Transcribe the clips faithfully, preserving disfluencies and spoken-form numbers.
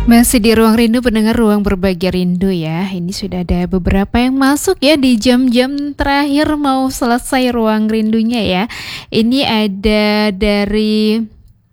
Masih di Ruang Rindu, pendengar Ruang Berbagi Rindu ya. Ini sudah ada beberapa yang masuk ya di jam-jam terakhir mau selesai Ruang Rindunya ya. Ini ada dari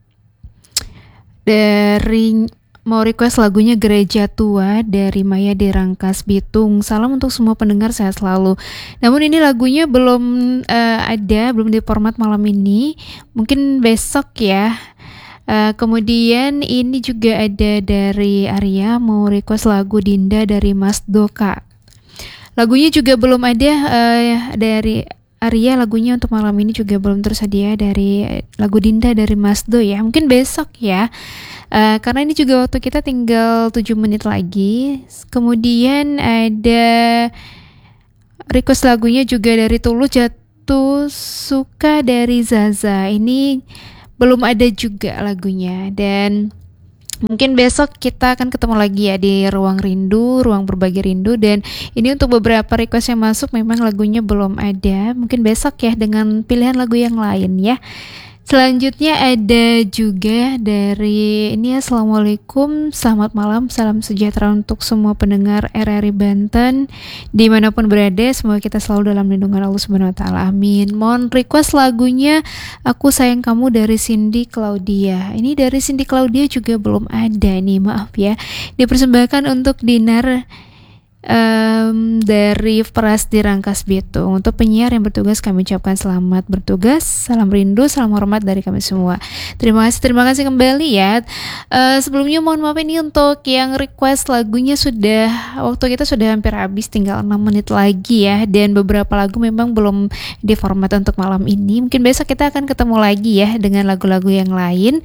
dari mau request lagunya Gereja Tua dari Maya di Rangkas Bitung. Salam untuk semua pendengar, sehat selalu. Namun ini lagunya belum uh, ada, belum di format malam ini. Mungkin besok ya. Uh, kemudian ini juga ada dari Arya mau request lagu Dinda dari Mas Doka. Lagunya juga belum ada uh, dari Arya, lagunya untuk malam ini juga belum tersedia dari lagu Dinda dari Mas Do ya. Mungkin besok ya. Uh, karena ini juga waktu kita tinggal tujuh menit lagi. Kemudian ada request lagunya juga dari Tulus, Jatuh Suka dari Zaza. Ini belum ada juga lagunya, dan mungkin besok kita akan ketemu lagi ya di Ruang Rindu, Ruang Berbagi Rindu. Dan ini untuk beberapa request yang masuk memang lagunya belum ada, mungkin besok ya dengan pilihan lagu yang lain ya. Selanjutnya ada juga dari ini, Assalamualaikum, selamat malam, salam sejahtera untuk semua pendengar R R I Banten dimanapun berada, semoga kita selalu dalam lindungan Allah Subhanahu Wa Taala, amin. Mohon request lagunya Aku Sayang Kamu dari Cindy Claudia. Ini dari Cindy Claudia juga belum ada nih, maaf ya. Dipersembahkan untuk Dinar Um, dari Pras di Rangkas Bitung. Untuk penyiar yang bertugas kami ucapkan selamat bertugas, salam rindu, salam hormat dari kami semua. Terima kasih, terima kasih kembali ya. Uh, sebelumnya mohon maaf ini untuk yang request lagunya, sudah waktu kita sudah hampir habis, tinggal enam menit lagi ya. Dan beberapa lagu memang belum di format untuk malam ini. Mungkin besok kita akan ketemu lagi ya dengan lagu-lagu yang lain.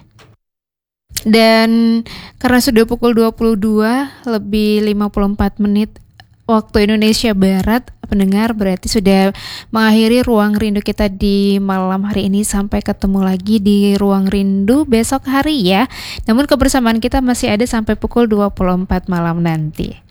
Dan karena sudah pukul dua puluh dua lebih lima puluh empat menit waktu Indonesia Barat, pendengar, berarti sudah mengakhiri Ruang Rindu kita di malam hari ini. Sampai ketemu lagi di Ruang Rindu besok hari ya. Namun kebersamaan kita masih ada sampai pukul dua puluh empat malam nanti.